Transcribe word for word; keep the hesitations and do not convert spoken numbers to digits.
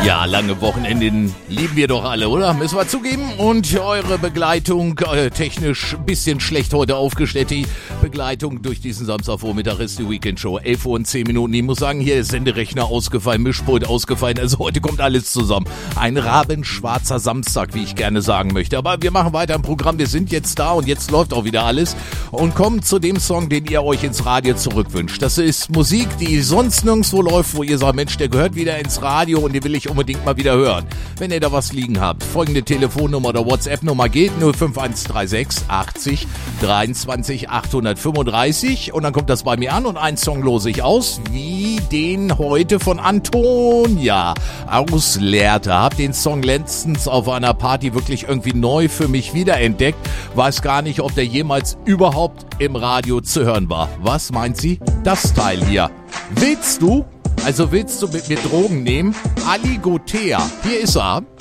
Ja, lange Wochenenden lieben wir doch alle, oder? Müssen wir zugeben. Und eure Begleitung, äh, technisch ein bisschen schlecht heute aufgestellt. Die Begleitung durch diesen Samstagvormittag ist die Weekend Show. elf Uhr und zehn Minuten. Ich muss sagen, hier ist Senderechner ausgefallen, Mischpult ausgefallen. Also heute kommt alles zusammen. Ein rabenschwarzer Samstag, wie ich gerne sagen möchte. Aber wir machen weiter im Programm. Wir sind jetzt da und jetzt läuft auch wieder alles. Und kommen zu dem Song, den ihr euch ins Radio zurückwünscht. Das ist Musik, die sonst nirgendwo läuft, wo ihr sagt, Mensch, der gehört wieder ins Radio und den will ich unbedingt mal wieder hören. Wenn ihr da was liegen habt, folgende Telefonnummer oder WhatsApp-Nummer geht null fünf eins drei sechs achtzig dreiundzwanzig achthundertfünfunddreißig und dann kommt das bei mir an und einen Song lose ich aus, wie den heute von Antonia aus Lehrte. Hab den Song letztens auf einer Party wirklich irgendwie neu für mich wiederentdeckt. Weiß gar nicht, ob der jemals überhaupt im Radio zu hören war. Was meint sie? Das Teil hier. Willst du? Also willst du mit mir Drogen nehmen? Aligotea. Hier ist er.